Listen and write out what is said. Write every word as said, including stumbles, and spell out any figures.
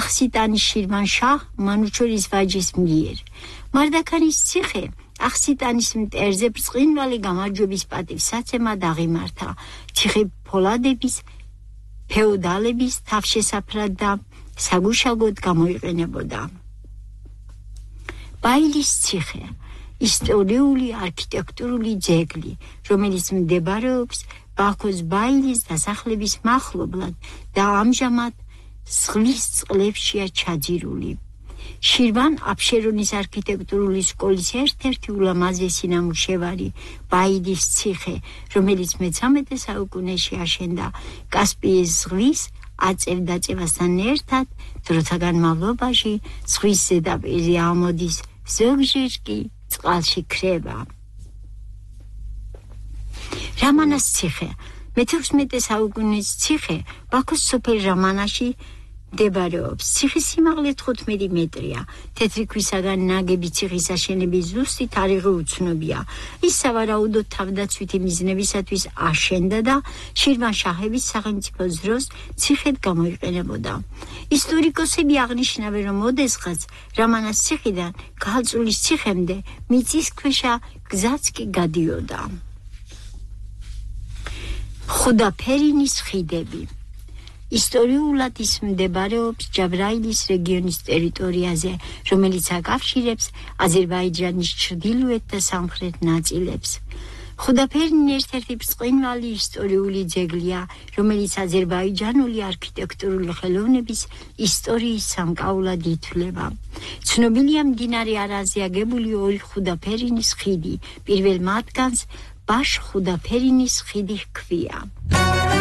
ახსიტანის შირვანშაჰ მანუჩორის ვაჯის მიერ. მარდაქანის ციხე ახსიტანის მტერზე ბრწყინვალე გამარჯვების პატივსაცემად აღიმართა. ციხე ფოლადების, ფეოდალების თავშესაფრად და საგუშაგოდ გამოიყენებოდა. ბაილის ციხე ისტორიული არქიტექტურული ძეგლი, რომელიც მდებარეობს ბაქოს ბაილის დასახლების მახლობლად და ამჟამად ზღვის წყლებშია ჩაძირული. შირვან აფშერონის არქიტექტურული სკოლის ერთ-ერთი ულამაზესი ნამუშევარი ბაილის ციხე, რომელიც მესამედე საუკუნეში აშენდა კასპიის ზღვის აწევ-დაწევასთან ერთად, დროთა განმავლობაში ზღვის ზედაპირზე ამოდის, ზოგჯერ კი წყალში ქრება. რამანას ციხე მეთექვსმეტე საუკუნის ციხე ბაქოს სოფელ რამანაში მდებარეობს. ციხის სიმაღლე თხუთმეტი მეტრია. თეთრი ქვისაგან ნაგები ციხის აშენების ზუსტი თარიღი უცნობია. ის სავარაუდოდ თავდაცვითი მიზნებისათვის აშენდა და შირვანშაჰების სახელმწიფოს დროს ციხედ გამოიყენებოდა. ისტორიკოსები აღნიშნავენ, რომ ოდესღაც რამანას ციხიდან ქალწულის ციხემდე მიწისქვეშა გზაც კი გადიოდა. ხუდაფერინის ხიდები ისტორიულად ის მდებარეობს ჯაბრაილის რეგიონის ტერიტორიაზე, რომელიც აკავშირებს აზერბაიჯანის ჩრდილოეთ და სამხრეთ ნაწილებს. ხუდაფერინი ერთ-ერთი ბრწყინვალე ისტორიული ძეგლია, რომელიც აზერბაიჯანული არქიტექტურული ხელოვნების ისტორიის სამკაულად ითვლება. ცნობილია მდინარე არაზე აგებული ორი ხუდაფერინის ხიდი. პირველ მათგანს ბაშ ხუდაფერინის ხიდი ჰქვია.